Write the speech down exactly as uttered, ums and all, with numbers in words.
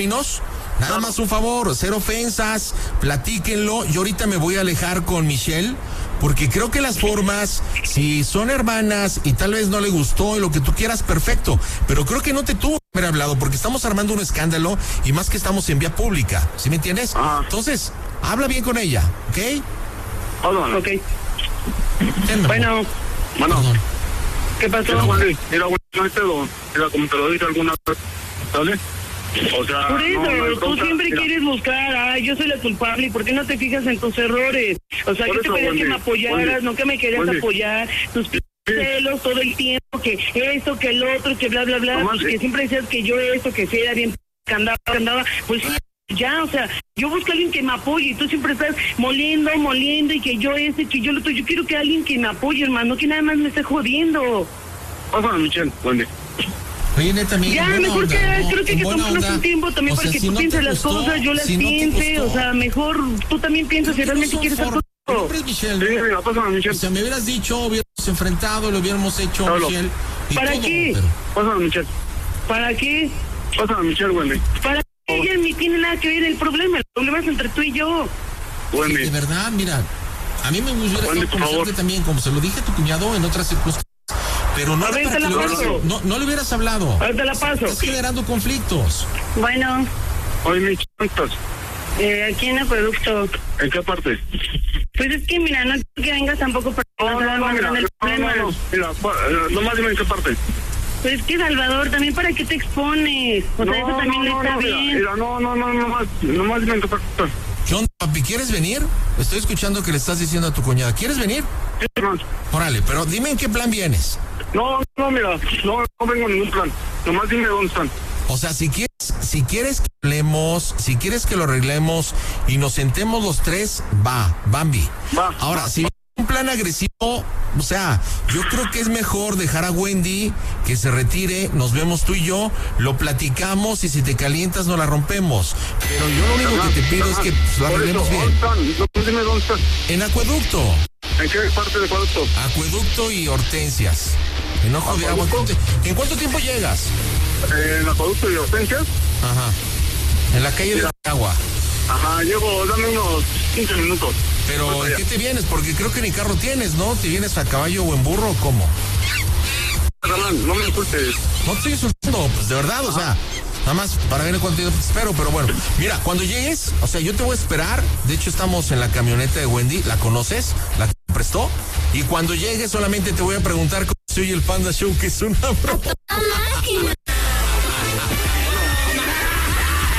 Nada más un favor, cero ofensas, platíquenlo. Yo ahorita me voy a alejar con Michelle, porque creo que las formas, si son hermanas y tal vez no le gustó y lo que tú quieras, perfecto. Pero creo que no te tuvo que haber hablado, porque estamos armando un escándalo y más que estamos en vía pública. ¿Sí me entiendes? Ah. Entonces, habla bien con ella, ¿ok? Perdón. Ok. Entiendo. Bueno, Bueno, Perdón. ¿qué pasó? mira, güey, mira, güey, no es pedo. Mira, como te lo dije alguna vez, ¿sale? O sea, Por eso, no, no hay tú bronca. siempre Mira, quieres buscar, ay, yo soy la culpable, ¿y por qué no te fijas en tus errores? O sea, Por yo te eso, pedía que Wendy, me apoyaras, Wendy, no que me querías Wendy. apoyar, tus celos todo el tiempo, que esto, que el otro, que bla, bla, bla, No, pues, Wendy. que siempre decías que yo esto, que sí era bien, que andaba, que andaba, pues sí, ya, o sea, yo busco a alguien que me apoye y tú siempre estás moliendo, moliendo y que yo este, que yo lo otro, yo quiero que alguien que me apoye, hermano, que nada más me esté jodiendo. pásame, Michelle, Wendy. Oye, neta, amiga, Ya, buena mejor onda, que, ¿no? creo que hay En que buena tomarnos onda. un tiempo también O para sea, que si tú no te pienses las gustó, cosas, yo las si no te piense, gustó. o sea, mejor tú también piensas si realmente quieres hacer ¿No todo. crees, Michelle? Sí, ¿no? mira, pásame, O Michelle. sea, me hubieras dicho, hubiéramos enfrentado, lo hubiéramos hecho, Pablo. Michelle. Y ¿Para todo, qué? pero- Pásame, Michelle. ¿Para qué? Pásame, Michelle, Wendy. ¿Para qué? Ella ni tiene nada que ver el problema, el problema es entre tú y yo. Wendy. De verdad, mira, a mí me hubiera Wendy, gustado por conocerte favor. también, como se lo dije a tu cuñado en otras circunstancias. Pero no, A era ver, para te que la le hubieras- paso. no, no le hubieras hablado. Ahora te la paso. Estás generando conflictos. Bueno, Oye, Michelle, ¿dónde estás? eh, aquí en Acueducto. ¿En qué parte? Pues es que, mira, no quiero que vengas tampoco para No, no, no, mira, el no, problema. no, no, mira, pa- eh, nomás dime en qué parte. Pues es que, Salvador, también para qué te expones. O sea, No, eso también no, le no, está no, mira, bien. mira, no, no, no, nomás, nomás dime en qué parte estás. ¿Qué onda, papi? ¿Quieres venir? Estoy escuchando que le estás diciendo a tu cuñada. ¿Quieres venir? Sí, no, Órale, pero dime en qué plan vienes. No, no, mira, no, no vengo en ningún plan. Nomás dime dónde están. O sea, si quieres, si quieres que hablemos, si quieres que lo arreglemos y nos sentemos los tres, va, Bambi. Va, Ahora, va, si va. un plan agresivo, o sea, yo creo que es mejor dejar a Wendy que se retire, nos vemos tú y yo, lo platicamos y si te calientas no la rompemos. Pero yo lo único que te pido es que pues, lo Por arreglemos eso, bien. ¿dónde están? No, dime dónde están. En Acueducto, ¿En qué parte de Acueducto? Acueducto y Hortensias. En Ojo de Agua. ¿Acueducto? ¿En cuánto tiempo llegas? Eh, en Acueducto y Hortensias. Ajá. En la calle de Mira. Agua. Ajá, llego, dame unos quince minutos. Pero Voy ¿en para qué allá. te vienes? Porque creo que ni carro tienes, ¿no? ¿Te vienes a caballo o en burro o cómo? Galán, no me insultes. No te estoy insultando, pues de verdad, o sea, nada más para ver en cuánto tiempo te espero, pero bueno, mira, cuando llegues, o sea, yo te voy a esperar, de hecho estamos en la camioneta de Wendy, ¿la conoces? ¿La que me prestó? Y cuando llegues solamente te voy a preguntar cómo se oye el Panda Show, que es una broma.